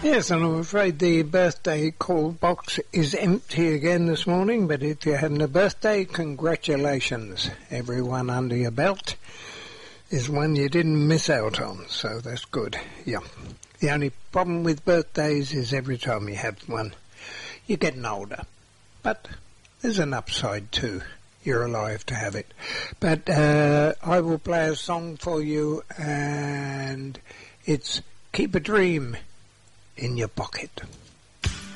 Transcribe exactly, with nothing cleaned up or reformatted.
Yes, and I'm afraid the birthday call box is empty again this morning, but if you're having a birthday, congratulations. Everyone under your belt is one you didn't miss out on, so that's good. Yeah. The only problem with birthdays is every time you have one, you're getting older. But there's an upside too. You're alive to have it. But uh, I will play a song for you, and it's Keep a Dream in Your Pocket.